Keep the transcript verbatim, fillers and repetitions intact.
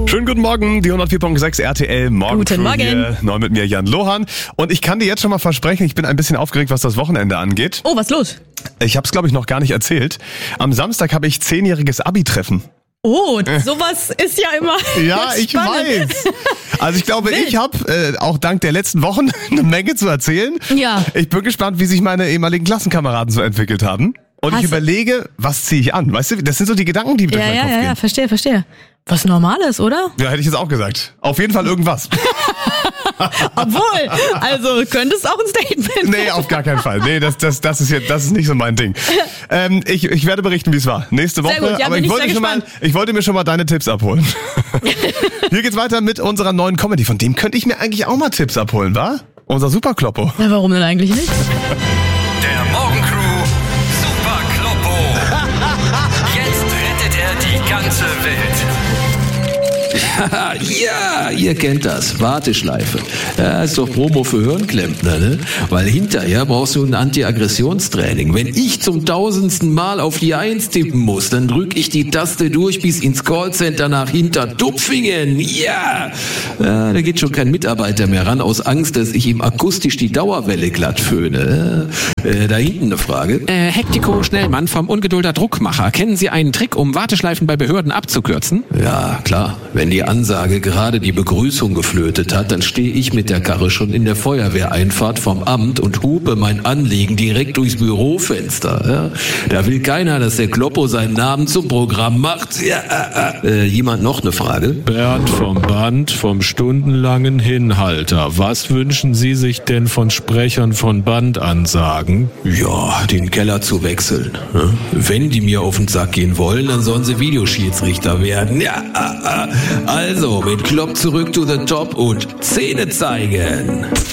Schönen guten Morgen, die hundertvier Komma sechs R T L Morgen. Guten Morgen. Hier, neu mit mir Jan Lohan. Und ich kann dir jetzt schon mal versprechen, ich bin ein bisschen aufgeregt, was das Wochenende angeht. Oh, was los? Ich habe es, glaube ich, noch gar nicht erzählt. Am Samstag habe ich zehnjähriges Abi-Treffen. Oh, sowas ist ja immer Ja, ich spannend. weiß. Also ich glaube, Wild. ich habe äh, auch dank der letzten Wochen eine Menge zu erzählen. Ja. Ich bin gespannt, wie sich meine ehemaligen Klassenkameraden so entwickelt haben. Und Hast ich du- überlege, was ziehe ich an? Weißt du, das sind so die Gedanken, die mir durch Ja, meinen ja, Kopf ja, gehen. ja, verstehe, verstehe. Was Normales, oder? Ja, hätte ich jetzt auch gesagt. Auf jeden Fall irgendwas. Obwohl, also könnte es auch ein Statement Nee, auf gar keinen Fall. Nee, das, das, das, ist, jetzt, das ist nicht so mein Ding. Ähm, ich, ich werde berichten, wie es war. Nächste Woche. Sehr gut, ja, aber bin ich ich wollte, sehr schon mal, gespannt. ich wollte mir schon mal deine Tipps abholen. Hier geht's weiter mit unserer neuen Comedy. Von dem könnte ich mir eigentlich auch mal Tipps abholen, wa? Unser Superkloppo. Ja, warum denn eigentlich nicht? Der Morgencrew Super Kloppo. Jetzt rettet er die ganze Welt. Ja, ihr kennt das. Warteschleife. Ja, ist doch Promo für Hirnklempner, ne? Weil hinterher brauchst du ein Anti-Aggressionstraining. Wenn ich zum tausendsten Mal auf die Eins tippen muss, dann drück ich die Taste durch bis ins Callcenter nach Hintertupfingen. Ja! Ja, da geht schon kein Mitarbeiter mehr ran, aus Angst, dass ich ihm akustisch die Dauerwelle glatt föhne. Äh, da hinten eine Frage. Äh, Hektiko Schnellmann vom Ungedulder Druckmacher. Kennen Sie einen Trick, um Warteschleifen bei Behörden abzukürzen? Ja, klar. Wenn die Ansage gerade die Begrüßung geflötet hat, dann stehe ich mit der Karre schon in der Feuerwehreinfahrt vom Amt und hupe mein Anliegen direkt durchs Bürofenster. Ja? Da will keiner, dass der Kloppo seinen Namen zum Programm macht. Ja, äh, äh. Jemand noch eine Frage? Bernd vom Band, vom stundenlangen Hinhalter. Was wünschen Sie sich denn von Sprechern von Bandansagen? Ja, den Keller zu wechseln. Ne? Wenn die mir auf den Sack gehen wollen, dann sollen sie Videoschiedsrichter werden. Ja, äh, äh. Also, mit Klopp zurück to the top und Zähne zeigen.